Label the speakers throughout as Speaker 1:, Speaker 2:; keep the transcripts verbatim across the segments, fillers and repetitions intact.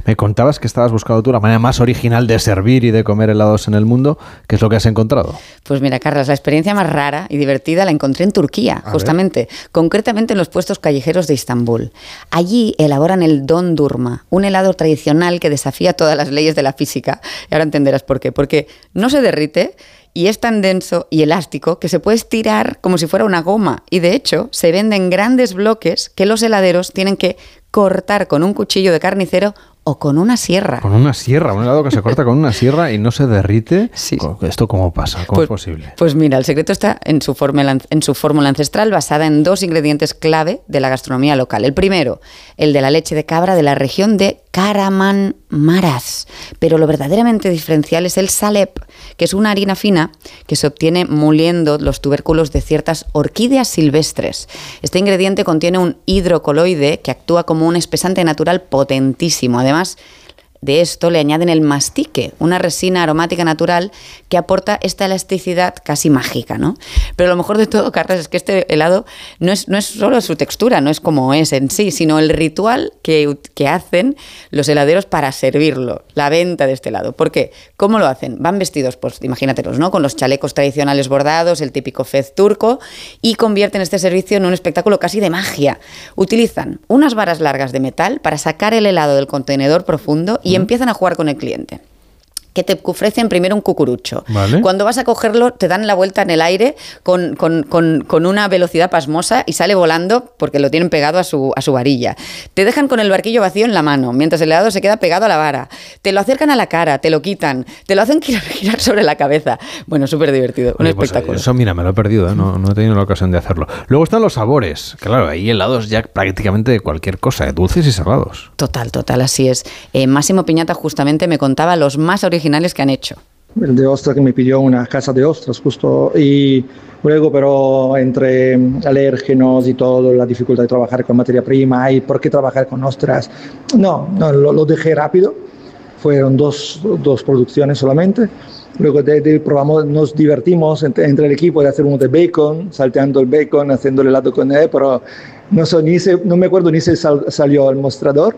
Speaker 1: Me contabas que estabas buscando tú la manera más original de servir y de comer helados en el mundo. ¿Qué es lo que has encontrado?
Speaker 2: Pues mira, Carlos, la experiencia más rara y divertida la encontré en Turquía, A justamente, ver. concretamente en los puestos callejeros de Estambul. Allí elaboran el dondurma, un helado tradicional que desafía todas las leyes de la física. Y ahora entenderás por qué. Porque no se derrite y es tan denso y elástico que se puede estirar como si fuera una goma. Y de hecho, se vende en grandes bloques que los heladeros tienen que cortar con un cuchillo de carnicero o con una sierra.
Speaker 1: Con una sierra, un helado que se corta con una sierra y no se derrite.
Speaker 2: Sí.
Speaker 1: ¿Esto cómo pasa? ¿Cómo
Speaker 2: pues,
Speaker 1: es posible?
Speaker 2: Pues mira, el secreto está en su fórmula, en su fórmula ancestral basada en dos ingredientes clave de la gastronomía local. El primero, el de la leche de cabra de la región de Kahramanmaraş. Pero lo verdaderamente diferencial es el salep, que es una harina fina que se obtiene moliendo los tubérculos de ciertas orquídeas silvestres. Este ingrediente contiene un hidrocoloide que actúa como un espesante natural potentísimo. Además de esto le añaden el mastique, una resina aromática natural que aporta esta elasticidad casi mágica, ¿no? Pero lo mejor de todo, Carlos, es que este helado no es, no es solo su textura, no es como es en sí, sino el ritual que, que hacen los heladeros para servirlo, la venta de este helado. ¿Por qué? ¿Cómo lo hacen? Van vestidos, pues imagínatelos, ¿no? Con los chalecos tradicionales bordados, el típico fez turco, y convierten este servicio en un espectáculo casi de magia. Utilizan unas varas largas de metal para sacar el helado del contenedor profundo y y empiezan a jugar con el cliente. Que te ofrecen primero un cucurucho.
Speaker 1: Vale.
Speaker 2: Cuando vas a cogerlo, te dan la vuelta en el aire con, con, con, con una velocidad pasmosa y sale volando porque lo tienen pegado a su, a su varilla. Te dejan con el barquillo vacío en la mano, mientras el helado se queda pegado a la vara. Te lo acercan a la cara, te lo quitan, te lo hacen girar, girar sobre la cabeza. Bueno, súper divertido, un
Speaker 1: Oye, pues
Speaker 2: espectáculo.
Speaker 1: Eso, mira, me lo he perdido, ¿eh? no, no he tenido la ocasión de hacerlo. Luego están los sabores. Claro, hay helados ya prácticamente de cualquier cosa, ¿eh? Dulces y salados.
Speaker 2: Total, total, así es. Eh, Máximo Piñata justamente me contaba los más originales que han hecho.
Speaker 3: El de ostras que me pidió una casa de ostras justo y luego pero entre alérgenos y todo, la dificultad de trabajar con materia prima y por qué trabajar con ostras, no, no lo, lo dejé rápido, fueron dos, dos producciones solamente. Luego de, de probamos, nos divertimos entre, entre el equipo de hacer uno de bacon, salteando el bacon, haciendo el helado con él, pero no, so, ni se, no me acuerdo ni si sal, salió al mostrador.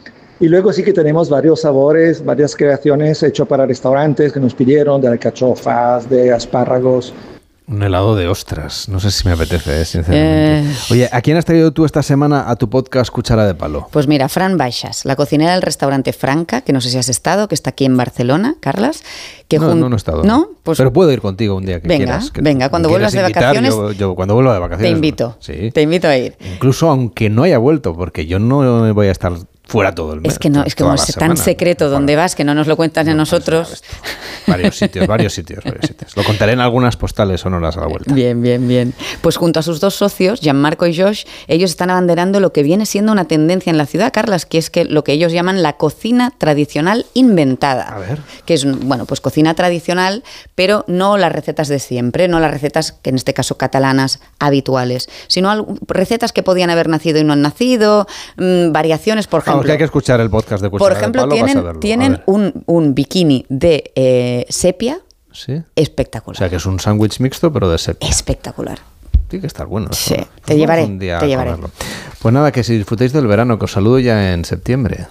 Speaker 3: Y luego sí que tenemos varios sabores, varias creaciones hechas para restaurantes que nos pidieron, de alcachofas, de espárragos.
Speaker 1: Un helado de ostras, no sé si me apetece, ¿eh? Sinceramente. Eh... Oye, ¿a quién has traído tú esta semana a tu podcast Cuchara de Palo?
Speaker 2: Pues mira, Fran Baixas, la cocinera del restaurante Franca, que no sé si has estado, que está aquí en Barcelona, Carlas. Que
Speaker 1: no,
Speaker 2: jun...
Speaker 1: no, no he estado.
Speaker 2: ¿No? Pues...
Speaker 1: Pero puedo ir contigo un día que
Speaker 2: venga,
Speaker 1: quieras. Que
Speaker 2: venga, cuando vuelvas de
Speaker 1: invitar,
Speaker 2: vacaciones...
Speaker 1: Yo, yo cuando vuelva de vacaciones...
Speaker 2: Te invito,
Speaker 1: sí.
Speaker 2: te invito a ir.
Speaker 1: Incluso aunque no haya vuelto, porque yo no voy a estar... fuera todo el mes.
Speaker 2: Es que no, es como es tan secreto donde vas que no nos lo cuentas ni a nosotros.
Speaker 1: Varios sitios, varios sitios, varios sitios. Lo contaré en algunas postales sonoras a la vuelta.
Speaker 2: Bien, bien, bien. Pues junto a sus dos socios, Gianmarco y Josh, ellos están abanderando lo que viene siendo una tendencia en la ciudad, Carlas, que es que lo que ellos llaman la cocina tradicional inventada.
Speaker 1: A ver.
Speaker 2: Que es, bueno, pues cocina tradicional, pero no las recetas de siempre, no las recetas, que en este caso catalanas, habituales, sino recetas que podían haber nacido y no han nacido, mmm, variaciones, por ejemplo.
Speaker 1: Vamos, que hay que escuchar el podcast de Cuchara
Speaker 2: Por ejemplo,
Speaker 1: de Palo,
Speaker 2: tienen,
Speaker 1: vas a verlo.
Speaker 2: tienen un, un bikini de eh, sepia.
Speaker 1: ¿Sí?
Speaker 2: Espectacular.
Speaker 1: O sea, que es un sándwich mixto, pero de sepia.
Speaker 2: Espectacular.
Speaker 1: Tiene que estar bueno.
Speaker 2: Sí,
Speaker 1: pues
Speaker 2: te llevaré,
Speaker 1: un día
Speaker 2: te llevaré.
Speaker 1: Pues nada, que si disfrutéis del verano, que os saludo ya en septiembre.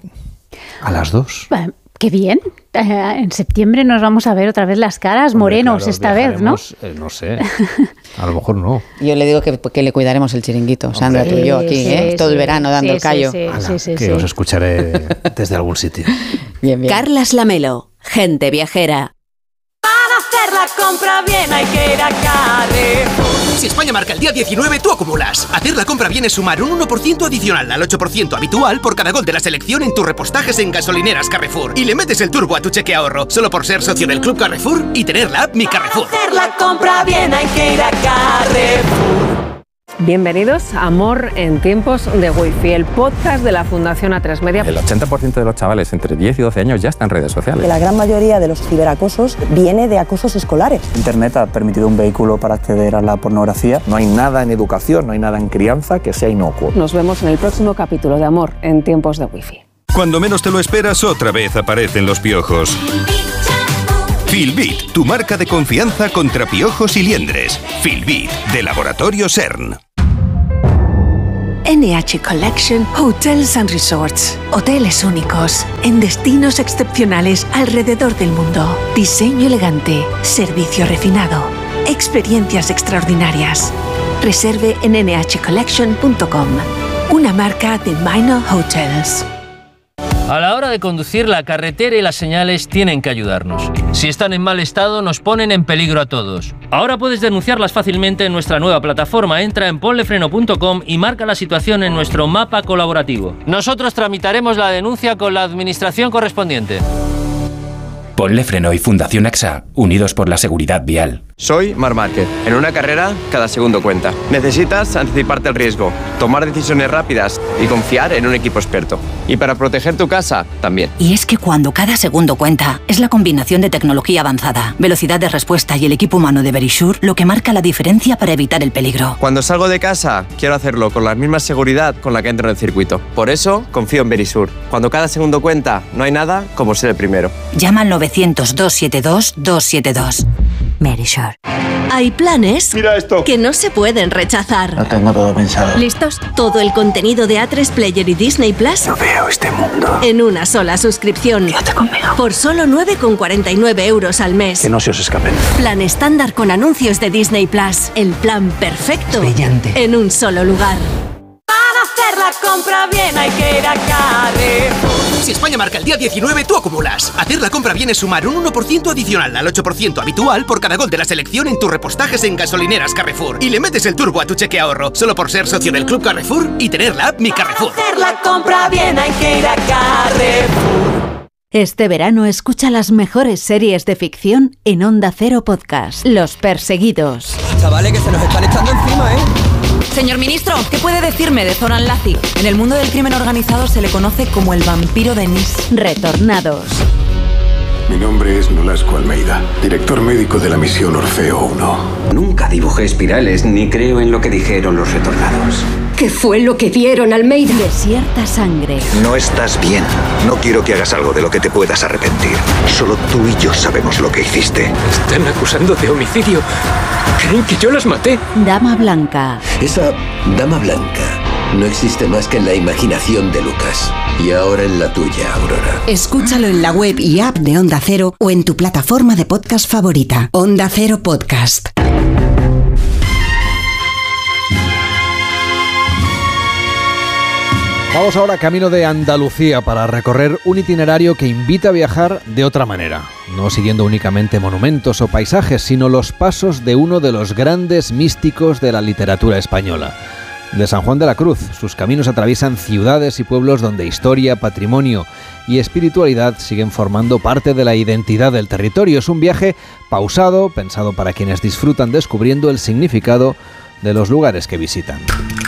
Speaker 1: A las dos.
Speaker 4: Bueno, qué bien. Eh, en septiembre nos vamos a ver otra vez las caras
Speaker 1: Hombre,
Speaker 4: morenos
Speaker 1: claro,
Speaker 4: esta vez, ¿no?
Speaker 1: Eh, no sé. A lo mejor no.
Speaker 2: Yo le digo que, que le cuidaremos el chiringuito, Sandra, tú y yo aquí,
Speaker 4: sí,
Speaker 2: ¿eh?
Speaker 4: sí,
Speaker 2: Todo el verano dando
Speaker 4: sí,
Speaker 2: el callo.
Speaker 4: Sí, sí,
Speaker 1: Ala,
Speaker 4: sí, sí,
Speaker 1: que
Speaker 4: sí.
Speaker 1: os escucharé desde algún sitio.
Speaker 2: Bien, bien.
Speaker 5: Carlas Lamelo, gente viajera.
Speaker 6: Para hacer la compra bien hay que ir a Carrefour.
Speaker 7: Si España marca el día diecinueve, tú acumulas. Hacer la compra bien es sumar un uno por ciento adicional al ocho por ciento habitual por cada gol de la selección en tus repostajes en gasolineras Carrefour. Y le metes el turbo a tu cheque ahorro, solo por ser socio del Club Carrefour y tener la app Mi Carrefour.
Speaker 6: Para hacer la compra bien hay que ir a Carrefour.
Speaker 8: Bienvenidos a Amor en tiempos de Wi-Fi, el podcast de la Fundación A tres Media.
Speaker 9: El ochenta por ciento de los chavales entre diez y doce años ya están en redes sociales.
Speaker 10: Que la gran mayoría de los ciberacosos viene de acosos escolares.
Speaker 11: Internet ha permitido un vehículo para acceder a la pornografía.
Speaker 12: No hay nada en educación, no hay nada en crianza que sea inocuo.
Speaker 8: Nos vemos en el próximo capítulo de Amor en tiempos de Wi-Fi.
Speaker 13: Cuando menos te lo esperas, otra vez aparecen los piojos. Filbit, tu marca de confianza contra piojos y liendres. Filbit, de Laboratorio CERN.
Speaker 14: N H Collection Hotels and Resorts. Hoteles únicos, en destinos excepcionales alrededor del mundo. Diseño elegante, servicio refinado, experiencias extraordinarias. Reserve en ene hache collection punto com, una marca de Minor Hotels.
Speaker 15: A la hora de conducir, la carretera y las señales tienen que ayudarnos. Si están en mal estado, nos ponen en peligro a todos. Ahora puedes denunciarlas fácilmente en nuestra nueva plataforma. Entra en ponle freno punto com y marca la situación en nuestro mapa colaborativo. Nosotros tramitaremos la denuncia con la administración correspondiente.
Speaker 16: Ponle Freno y Fundación A X A, unidos por la seguridad vial.
Speaker 17: Soy Marc Márquez. En una carrera, cada segundo cuenta. Necesitas anticiparte al riesgo, tomar decisiones rápidas y confiar en un equipo experto. Y para proteger tu casa, también.
Speaker 18: Y es que cuando cada segundo cuenta, es la combinación de tecnología avanzada, velocidad de respuesta y el equipo humano de Verisure lo que marca la diferencia para evitar el peligro.
Speaker 17: Cuando salgo de casa, quiero hacerlo con la misma seguridad con la que entro en el circuito. Por eso, confío en Verisure. Cuando cada segundo cuenta, no hay nada como ser el primero.
Speaker 18: Llama al novecientos, doscientos setenta y dos, doscientos setenta y dos. Verisure.
Speaker 14: Hay planes
Speaker 17: Mira esto.
Speaker 14: que no se pueden rechazar.
Speaker 11: Lo tengo todo pensado.
Speaker 14: ¿Listos? Todo el contenido de A tres Player y Disney Plus
Speaker 11: No veo este mundo.
Speaker 14: en una sola suscripción.
Speaker 18: Quédate conmigo.
Speaker 14: Por solo nueve con cuarenta y nueve euros al mes.
Speaker 11: Que no se os escapen.
Speaker 14: Plan estándar con anuncios de Disney Plus. El plan perfecto.
Speaker 18: Brillante.
Speaker 14: En un solo lugar.
Speaker 6: Para hacer la compra bien hay que ir a Carrefour.
Speaker 7: Si España marca el día diecinueve, tú acumulas. Hacer la compra bien es sumar un uno por ciento adicional al ocho por ciento habitual por cada gol de la selección en tus repostajes en gasolineras Carrefour. Y le metes el turbo a tu cheque ahorro, solo por ser socio del Club Carrefour y tener la app Mi Carrefour.
Speaker 6: Para hacer la compra bien hay que ir a Carrefour.
Speaker 19: Este verano escucha las mejores series de ficción en Onda Cero Podcast. Los Perseguidos.
Speaker 20: Chavales, que se nos están echando encima, ¿eh?
Speaker 21: Señor ministro, ¿qué puede decirme de Zoran Lazi? En el mundo del crimen organizado se le conoce como el vampiro de Nis.
Speaker 19: Retornados.
Speaker 22: Mi nombre es Nolasco Almeida, director médico de la misión Orfeo uno.
Speaker 23: Nunca dibujé espirales ni creo en lo que dijeron los retornados.
Speaker 14: ¿Qué fue lo que vieron, Almeida?
Speaker 19: Desierta sangre.
Speaker 22: No estás bien. No quiero que hagas algo de lo que te puedas arrepentir. Solo tú y yo sabemos lo que hiciste.
Speaker 20: Están acusando de homicidio. Creen que yo las maté.
Speaker 19: Dama Blanca.
Speaker 23: Esa dama blanca no existe más que en la imaginación de Lucas. Y ahora en la tuya, Aurora.
Speaker 18: Escúchalo en la web y app de Onda Cero o en tu plataforma de podcast favorita. Onda Cero Podcast.
Speaker 1: Vamos ahora camino de Andalucía para recorrer un itinerario que invita a viajar de otra manera, no siguiendo únicamente monumentos o paisajes, sino los pasos de uno de los grandes místicos de la literatura española, de San Juan de la Cruz. Sus caminos atraviesan ciudades y pueblos donde historia, patrimonio y espiritualidad siguen formando parte de la identidad del territorio. Es un viaje pausado, pensado para quienes disfrutan descubriendo el significado de los lugares que visitan.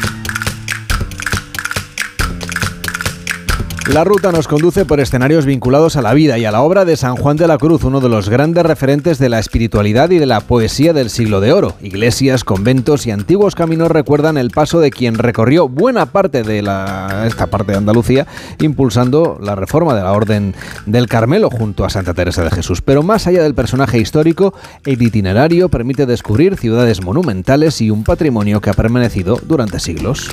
Speaker 1: La ruta nos conduce por escenarios vinculados a la vida y a la obra de San Juan de la Cruz, uno de los grandes referentes de la espiritualidad y de la poesía del siglo de oro. Iglesias, conventos y antiguos caminos recuerdan el paso de quien recorrió buena parte de la, esta parte de Andalucía, impulsando la reforma de la Orden del Carmelo junto a Santa Teresa de Jesús. Pero más allá del personaje histórico, el itinerario permite descubrir ciudades monumentales y un patrimonio que ha permanecido durante siglos.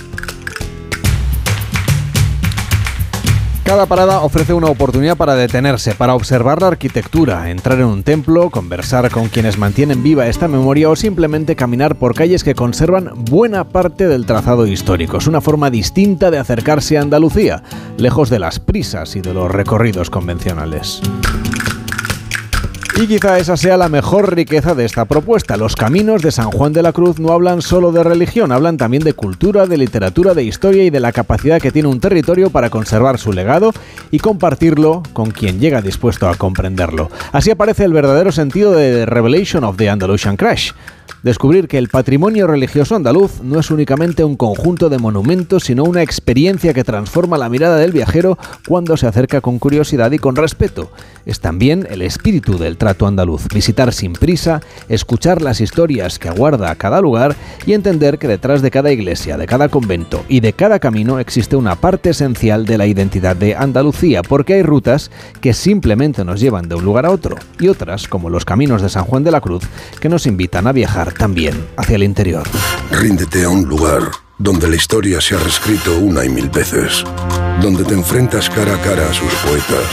Speaker 1: Cada parada ofrece una oportunidad para detenerse, para observar la arquitectura, entrar en un templo, conversar con quienes mantienen viva esta memoria o simplemente caminar por calles que conservan buena parte del trazado histórico. Es una forma distinta de acercarse a Andalucía, lejos de las prisas y de los recorridos convencionales. Y quizá esa sea la mejor riqueza de esta propuesta. Los caminos de San Juan de la Cruz no hablan solo de religión, hablan también de cultura, de literatura, de historia y de la capacidad que tiene un territorio para conservar su legado y compartirlo con quien llega dispuesto a comprenderlo. Así aparece el verdadero sentido de The Revelation of the Andalusian Crash. Descubrir que el patrimonio religioso andaluz no es únicamente un conjunto de monumentos, sino una experiencia que transforma la mirada del viajero cuando se acerca con curiosidad y con respeto. Es también el espíritu del trato andaluz, visitar sin prisa, escuchar las historias que aguarda cada lugar y entender que detrás de cada iglesia, de cada convento y de cada camino existe una parte esencial de la identidad de Andalucía, porque hay rutas que simplemente nos llevan de un lugar a otro y otras, como los caminos de San Juan de la Cruz, que nos invitan a viajar también hacia el interior.
Speaker 22: Ríndete a un lugar
Speaker 2: donde la historia se ha reescrito una y mil veces, donde te enfrentas cara a cara a sus poetas